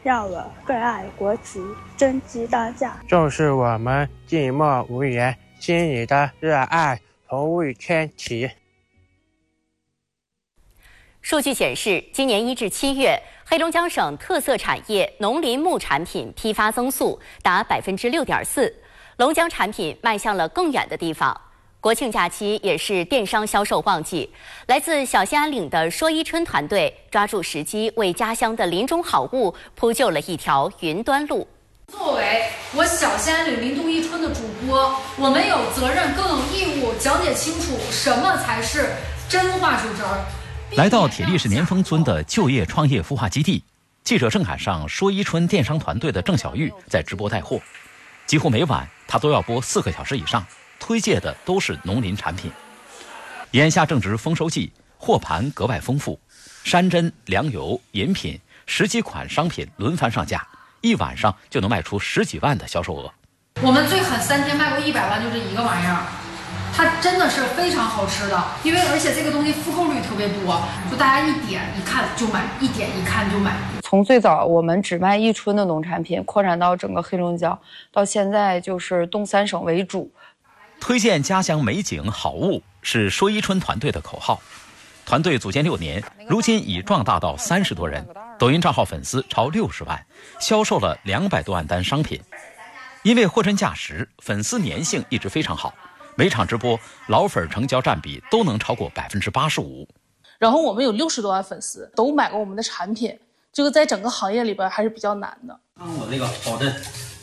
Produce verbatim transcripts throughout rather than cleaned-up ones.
让我更爱国旗，珍惜当下。 正是我们寂寞无言，心里的热爱从未牵起。 数据显示，今年一至七月，黑龙江省特色产业农林牧产品批发增速达百分之六点四，龙江产品迈向了更远的地方。国庆假期也是电商销售旺季，来自小兴安岭的说伊春团队抓住时机，为家乡的林中好物铺就了一条云端路。 作为我小兴安岭林都伊春的主播，我们有责任更有义务讲解清楚什么才是真花树枝儿。 来到铁力市年丰村的就业创业孵化基地，记者正赶上说伊春电商团队的郑小玉在直播带货，几乎每晚他都要播四个小时以上。推介的都是农林产品，眼下正值丰收季，货盘格外丰富，山珍、粮油、饮品十几款商品轮番上架，一晚上就能卖出十几万的销售额。 我们最狠三天卖过一百万，就这一个玩意儿，它真的是非常好吃的，因为而且这个东西复购率特别多，就大家一点一看就买，一点一看就买。 从最早我们只卖伊春的农产品，扩展到整个黑龙江，到现在就是东三省为主。 推荐家乡美景好物是说伊春团队的口号。团队组建六年，如今已壮大到三十多人，抖音账号粉丝超六十万，销售了两百多万单商品。因为货真价实，粉丝粘性一直非常好，每场直播老粉成交占比都能超过百分之八十五。 然后我们有六十多万粉丝都买过我们的产品，这个在整个行业里边还是比较难的。 看我这个好的。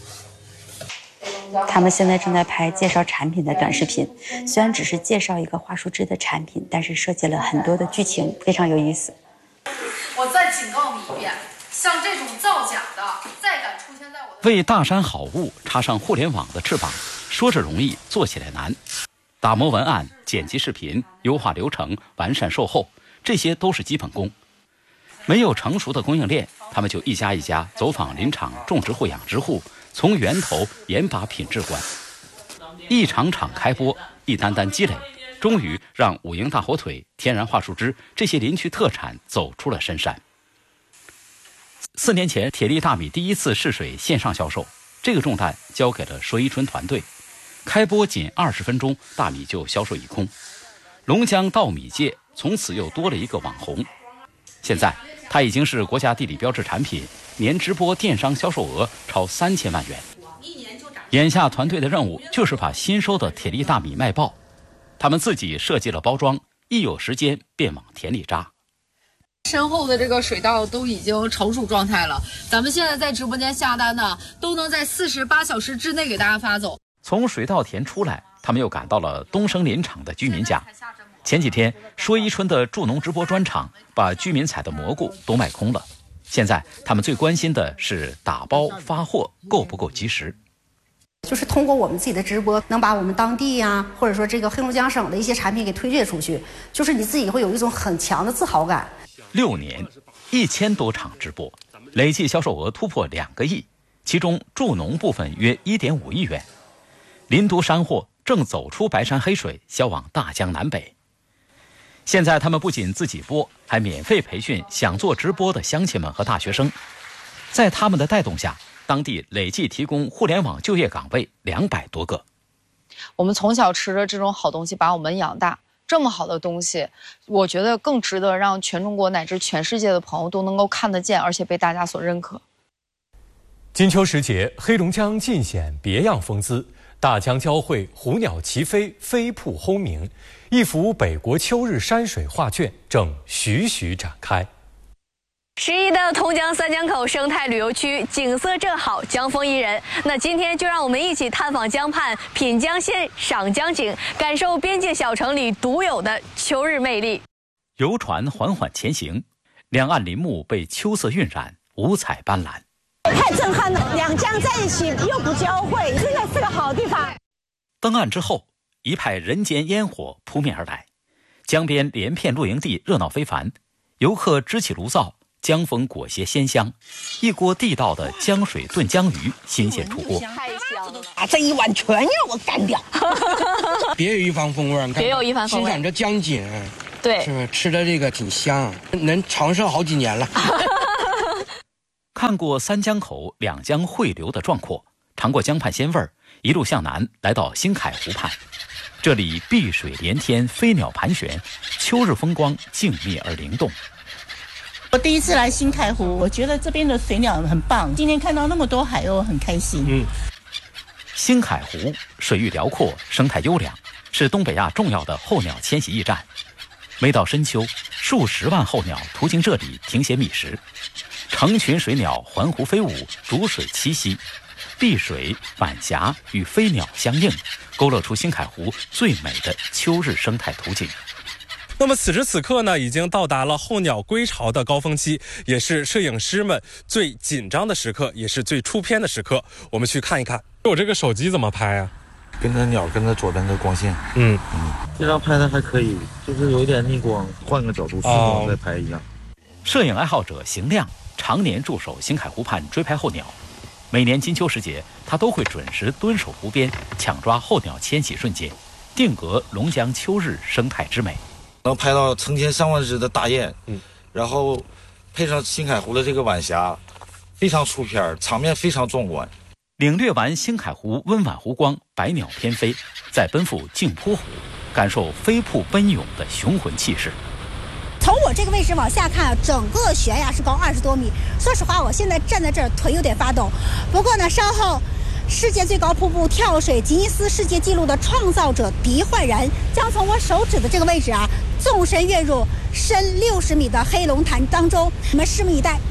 他们现在正在拍介绍产品的短视频，虽然只是介绍一个花树枝的产品，但是设计了很多的剧情，非常有意思。 我再警告你一遍，像这种造假的，再敢出现在我的为大山好物插上互联网的翅膀，说着容易，做起来难。打磨文案、剪辑视频、优化流程、完善售后，这些都是基本功。没有成熟的供应链，他们就一家一家走访林场、种植户、养殖户，从源头严把品质关，一场场开播，一单单积累，终于让五营大火腿、天然花树枝这些林区特产走出了深山。四年前，铁力大米第一次试水线上销售，这个重担交给了说伊春团队。开播仅二十分钟，大米就销售一空。龙江稻米界从此又多了一个网红。现在，它已经是国家地理标志产品，年直播电商销售额超三千万元。眼下团队的任务就是把新收的铁力大米卖爆，他们自己设计了包装，一有时间便往田里扎。 身后的这个水稻都已经成熟状态了，咱们现在在直播间下单呢，都能在四十八小时之内给大家发走。 从水稻田出来，他们又赶到了东升林场的居民家。前几天，说伊春的助农直播专场把居民采的蘑菇都卖空了。现在他们最关心的是打包发货够不够及时。 就是通过我们自己的直播，能把我们当地呀、啊，或者说这个黑龙江省的一些产品给推荐出去，就是你自己会有一种很强的自豪感。 六年，一千多场直播，累计销售额突破两个亿，其中助农部分约一点五亿元。林都山货正走出白山黑水，销往大江南北。现在他们不仅自己播，还免费培训想做直播的乡亲们和大学生。在他们的带动下，当地累计提供互联网就业岗位两百多个。 我们从小吃着这种好东西把我们养大，这么好的东西，我觉得更值得让全中国乃至全世界的朋友都能够看得见，而且被大家所认可。 金秋时节，黑龙江尽显别样风姿，大江交汇，虎鸟齐飞，飞瀑轰鸣，一幅北国秋日山水画卷正徐徐展开。 十一的通江三江口生态旅游区景色正好，江风宜人。那今天就让我们一起探访江畔，品江鲜，赏江景，感受边界小城里独有的秋日魅力。 游船缓缓前行，两岸林木被秋色晕染，五彩斑斓。 太震撼了，两江在一起又不交汇，真的是个好地方。 登岸之后，一派人间烟火扑面而来，江边连片露营地热闹非凡，游客支起炉灶，江风裹挟鲜香，一锅地道的江水炖江鱼新鲜出锅， 太香了！啊，这一碗全让我干掉。 别有一番风味， 别有一番风味。 欣赏着江景， 对， 是不是吃的这个挺香，能长寿好几年了。 看过三江口两江汇流的壮阔，尝过江畔鲜味儿，一路向南来到新凯湖畔。这里碧水连天，飞鸟盘旋，秋日风光静谧而灵动。 我第一次来新凯湖，我觉得这边的水鸟很棒。今天看到那么多海鸥，很开心。 嗯，新凯湖水域辽阔，生态优良，是东北亚重要的候鸟迁徙驿站。每到深秋，数十万候鸟途经这里停歇觅食，成群水鸟环湖飞舞，逐水栖息。碧水、晚霞与飞鸟相映，勾勒出新凯湖最美的秋日生态图景。 那么此时此刻呢，已经到达了候鸟归巢的高峰期，也是摄影师们最紧张的时刻，也是最出片的时刻。我们去看一看，我这个手机怎么拍啊？ 跟着鸟，跟着左边的光线。 嗯嗯，这张拍的还可以，就是有一点逆光，换个角度顺光再拍一样。 摄影爱好者邢亮常年驻守新凯湖畔追拍候鸟。每年金秋时节，他都会准时蹲守湖边，抢抓候鸟迁徙瞬间，定格龙江秋日生态之美。 能拍到成千上万只的大雁，嗯，然后配上新凯湖的这个晚霞，非常出片，场面非常壮观。 领略完新凯湖温婉湖光，百鸟翩飞，再奔赴镜泊湖，感受飞瀑奔涌的雄浑气势。 从我这个位置往下看，整个悬崖是高二十多米。说实话，我现在站在这儿腿有点发抖。不过呢，稍后世界最高瀑布跳水吉尼斯世界纪录的创造者狄焕然将从我手指的这个位置啊，纵身跃入深六十米的黑龙潭当中。我们拭目以待。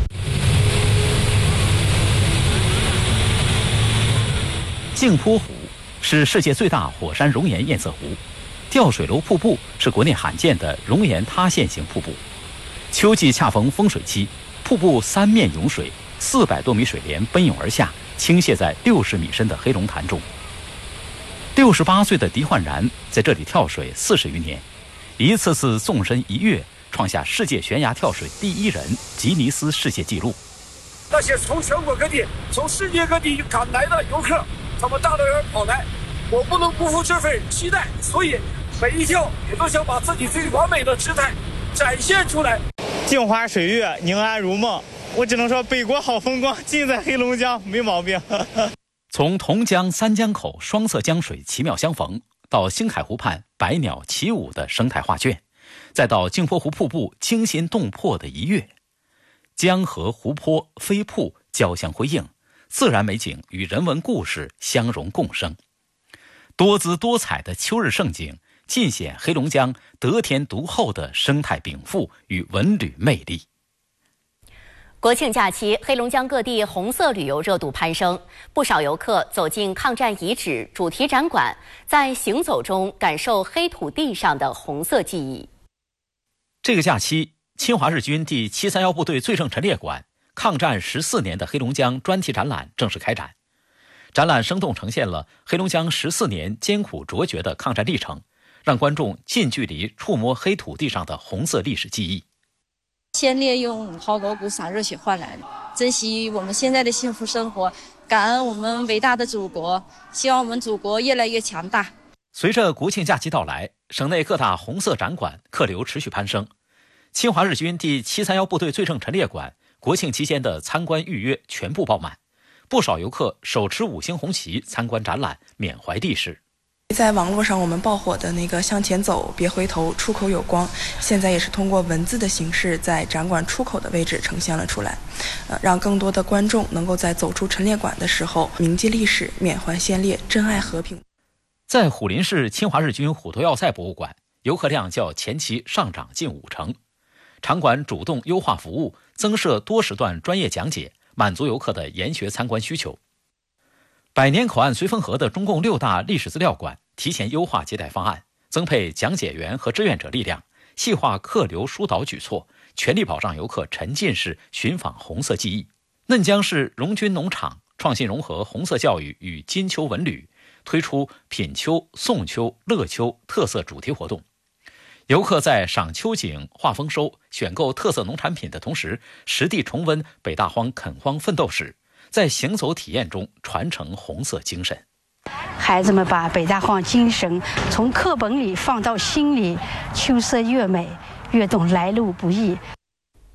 镜泊湖是世界最大火山熔岩堰塞湖。吊水楼瀑布是国内罕见的熔岩塌陷型瀑布，秋季恰逢丰水期，瀑布三面涌水，四百多米水帘奔涌而下，倾泻在六十米深的黑龙潭中。六十八岁的狄焕然在这里跳水四十余年，一次次纵身一跃，创下世界悬崖跳水第一人吉尼斯世界纪录。 那些从全国各地、从世界各地赶来的游客，他们大老远跑来，我不能辜负这份期待，所以每一跳也都想把自己最完美的姿态展现出来。 镜花水月，宁安如梦。我只能说，北国好风光尽在黑龙江，没毛病。 从同江三江口双色江水奇妙相逢，到新凯湖畔百鸟齐舞的生态画卷，再到镜泊湖瀑布惊心动魄的一跃，江河湖泊飞瀑交相辉映，自然美景与人文故事相融共生，多姿多彩的秋日盛景尽显黑龙江得天独厚的生态禀赋与文旅魅力。 国庆假期，黑龙江各地红色旅游热度攀升，不少游客走进抗战遗址主题展馆，在行走中感受黑土地上的红色记忆。 这个假期，侵华日军第七三一部队罪证陈列馆抗战十四年的黑龙江专题展览正式开展。展览生动呈现了黑龙江十四年艰苦卓绝的抗战历程，让观众近距离触摸黑土地上的红色历史记忆。 先烈用好高骨洒热血换来的，珍惜我们现在的幸福生活，感恩我们伟大的祖国，希望我们祖国越来越强大。 随着国庆假期到来，省内各大红色展馆客流持续攀升。侵华日军第七三一部队罪证陈列馆国庆期间的参观预约全部爆满，不少游客手持五星红旗参观展览，缅怀历史。 在网络上我们爆火的那个向前走别回头出口有光，现在也是通过文字的形式在展馆出口的位置呈现了出来，呃，让更多的观众能够在走出陈列馆的时候铭记历史，缅怀先烈，珍爱和平。 在虎林市侵华日军虎头要塞博物馆，游客量较前期上涨近五成，场馆主动优化服务，增设多时段专业讲解，满足游客的研学参观需求。百年口岸绥芬河的中共六大历史资料馆提前优化接待方案，增配讲解员和志愿者力量，细化客流疏导举措，全力保障游客沉浸式寻访红色记忆。嫩江市荣军农场创新融合红色教育与金秋文旅，推出品秋、送秋、乐秋特色主题活动。游客在赏秋景、画丰收、选购特色农产品的同时，实地重温北大荒垦荒奋斗史，在行走体验中传承红色精神。 孩子们把北大荒精神从课本里放到心里，秋色越美，越懂来路不易。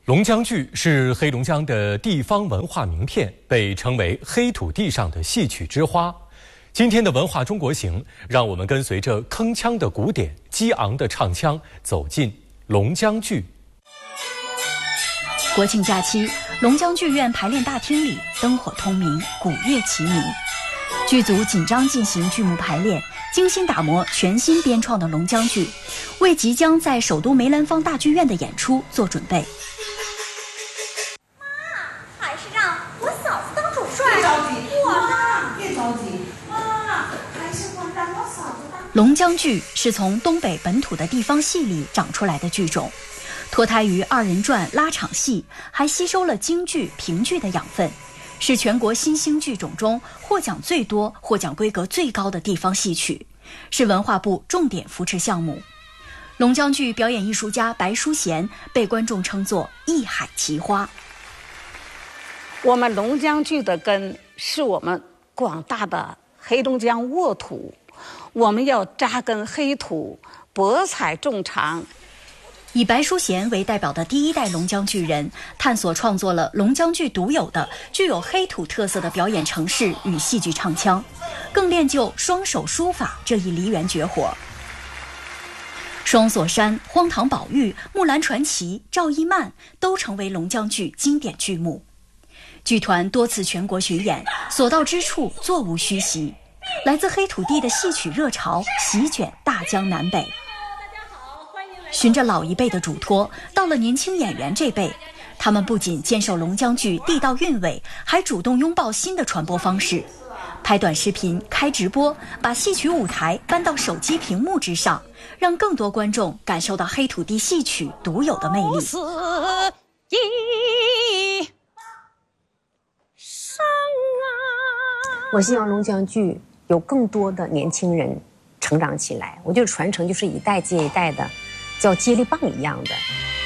龙江剧是黑龙江的地方文化名片，被称为黑土地上的戏曲之花。今天的文化中国行，让我们跟随着铿锵的鼓点、激昂的唱腔，走进龙江剧。 国庆假期，龙江剧院排练大厅里灯火通明，鼓乐齐鸣，剧组紧张进行剧目排练，精心打磨全新编创的龙江剧，为即将在首都梅兰芳大剧院的演出做准备。 还是让我嫂子当主帅。别着急，我呢？别着急，妈，还是我让我嫂子当。 龙江剧是从东北本土的地方戏里长出来的剧种，脱胎于二人转、拉场戏，还吸收了京剧、评剧的养分，是全国新兴剧种中获奖最多、获奖规格最高的地方戏曲，是文化部重点扶持项目。龙江剧表演艺术家白淑贤被观众称作艺海奇花。 我们龙江剧的根是我们广大的黑龙江沃土，我们要扎根黑土，博采众长。 以白淑贤为代表的第一代龙江剧人，探索创作了龙江剧独有的、具有黑土特色的表演程式与戏剧唱腔，更练就双手书法这一梨园绝活。双锁山、荒唐宝玉、木兰传奇、赵一曼都成为龙江剧经典剧目。剧团多次全国巡演，所到之处座无虚席，来自黑土地的戏曲热潮席卷大江南北。循着老一辈的嘱托，到了年轻演员这辈，他们不仅坚守龙江剧地道韵味，还主动拥抱新的传播方式，拍短视频、开直播，把戏曲舞台搬到手机屏幕之上，让更多观众感受到黑土地戏曲独有的魅力。 我希望龙江剧有更多的年轻人成长起来，我觉得传承就是一代接一代的，叫接力棒一样的。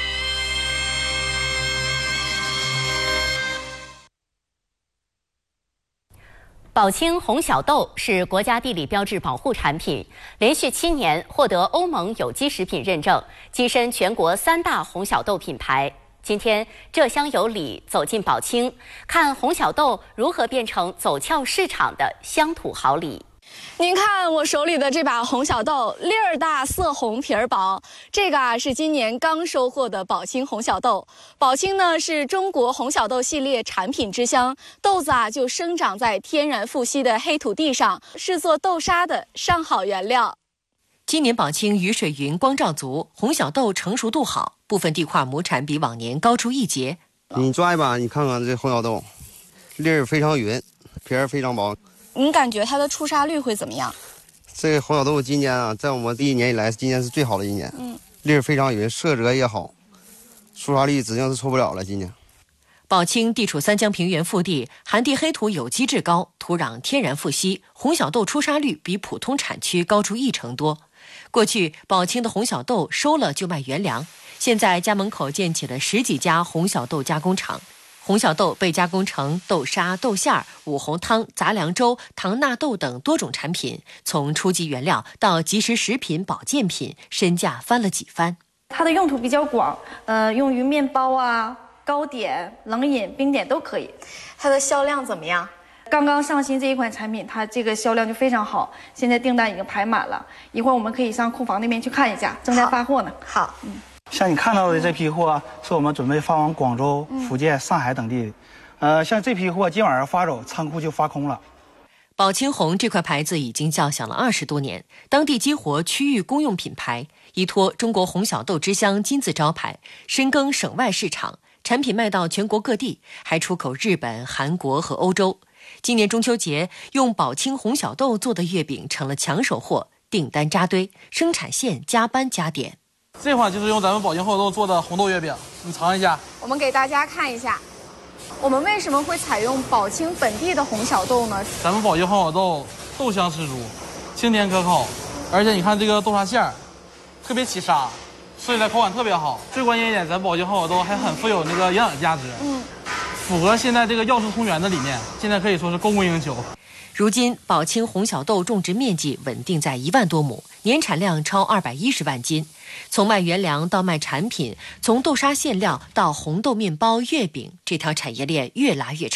宝清红小豆是国家地理标志保护产品，连续七年获得欧盟有机食品认证，跻身全国三大红小豆品牌。今天，浙乡有礼走进宝清，看红小豆如何变成走俏市场的乡土好礼。 您看我手里的这把红小豆，粒儿大，色红，皮儿薄。这个啊是今年刚收获的宝清红小豆。宝清呢是中国红小豆系列产品之乡，豆子啊就生长在天然富硒的黑土地上，是做豆沙的上好原料。 今年宝清雨水云，光照足，红小豆成熟度好，部分地块亩产比往年高出一截。 你抓一把，你看看这红小豆，粒儿非常匀，皮儿非常薄。 您感觉它的出沙率会怎么样？ 这个红小豆今年啊，在我们第一年以来，今年是最好的一年。 嗯， 粒儿非常匀，色泽也好，出沙率指定是错不了了。今年， 宝清地处三江平原腹地，寒地黑土有机质高，土壤天然富硒，红小豆出沙率比普通产区高出一成多。过去宝清的红小豆收了就卖原粮，现在家门口建起了十几家红小豆加工厂。红小豆被加工成豆沙、豆馅儿、五红汤、杂粮粥、糖纳豆等多种产品，从初级原料到即食食品、保健品，身价翻了几番。 它的用途比较广，呃，用于面包啊、糕点、冷饮、冰点都可以。 它的销量怎么样？ 刚刚上新这一款产品，它这个销量就非常好，现在订单已经排满了。一会儿我们可以上库房那边去看一下，正在发货呢。 好， 嗯。 像你看到的这批货，是我们准备发往广州、福建、上海等地。呃，像这批货今晚上发走，仓库就发空了。 宝清红这块牌子已经叫响了二十多年，当地激活区域公用品牌，依托中国红小豆之乡金字招牌，深耕省外市场，产品卖到全国各地，还出口日本、韩国和欧洲。今年中秋节，用宝清红小豆做的月饼成了抢手货，订单扎堆，生产线加班加点。 这款就是用咱们宝清红小豆做的红豆月饼，你尝一下。 我们给大家看一下，我们为什么会采用宝清本地的红小豆呢？ 咱们宝清红小豆豆香十足，清甜可口，而且你看这个豆沙馅儿特别起沙，吃起来口感特别好。最关键一点，咱宝清红小豆还很富有那个营养价值。 嗯， 符合现在这个药食同源的理念，现在可以说是供不应求。 如今，宝清红小豆种植面积稳定在一万多亩，年产量超二百一十万斤。从卖原粮到卖产品，从豆沙馅料到红豆面包、月饼，这条产业链越拉越长。